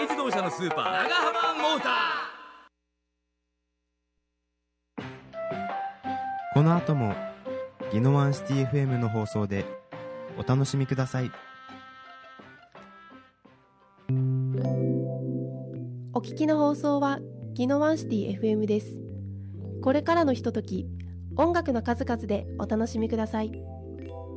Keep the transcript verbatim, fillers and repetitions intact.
自動車のスーパー長浜モーター。 この後もギノワンシティ エフエム の放送でお楽しみください。 お聞きの放送はギノワンシティ エフエム です。これからのひととき、音楽の数々でお楽しみください。